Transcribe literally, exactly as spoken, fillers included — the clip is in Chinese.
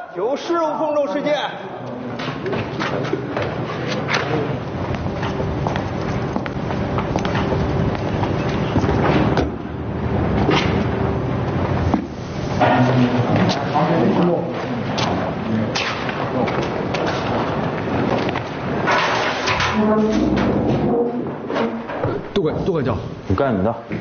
有事务公众事件。 杜管杜管教， 你干你的。